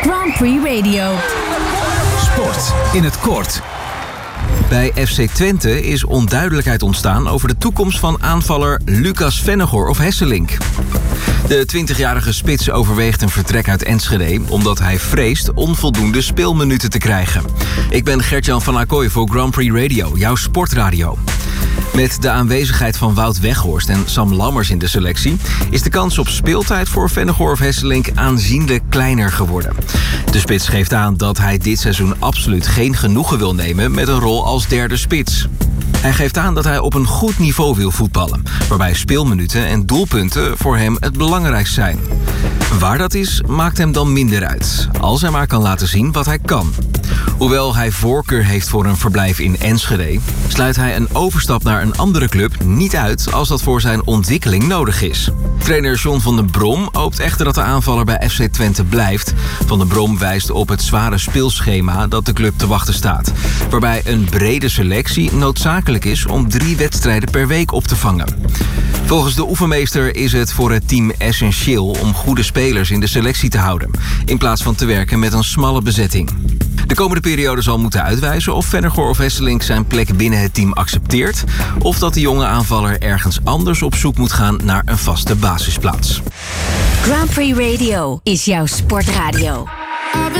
Grand Prix Radio. Sport in het kort. Bij FC Twente is onduidelijkheid ontstaan over de toekomst van aanvaller Lucas Vennegoor of Hesselink. De 20-jarige spits overweegt een vertrek uit Enschede omdat hij vreest onvoldoende speelminuten te krijgen. Ik ben Gert-Jan van Acooij voor Grand Prix Radio, jouw sportradio. Met de aanwezigheid van Wout Weghorst en Sam Lammers in de selectie is de kans op speeltijd voor Vennegoor of Hesselink aanzienlijk kleiner geworden. De spits geeft aan dat hij dit seizoen absoluut geen genoegen wil nemen met een rol als derde spits. Hij geeft aan dat hij op een goed niveau wil voetballen, waarbij speelminuten en doelpunten voor hem het belangrijkst zijn. Waar dat is, maakt hem dan minder uit, als hij maar kan laten zien wat hij kan. Hoewel hij voorkeur heeft voor een verblijf in Enschede, sluit hij een overstap naar een andere club niet uit als dat voor zijn ontwikkeling nodig is. Trainer John van den Brom hoopt echter dat de aanvaller bij FC Twente blijft. Van den Brom wijst op het zware speelschema dat de club te wachten staat, waarbij een brede selectie noodzakelijk is om 3 wedstrijden per week op te vangen. Volgens de oefenmeester is het voor het team essentieel om goede spelers in de selectie te houden, in plaats van te werken met een smalle bezetting. De komende periode zal moeten uitwijzen of Vennegoor of Hesselink zijn plek binnen het team accepteert, of dat de jonge aanvaller ergens anders op zoek moet gaan naar een vaste basisplaats. Grand Prix Radio is jouw sportradio.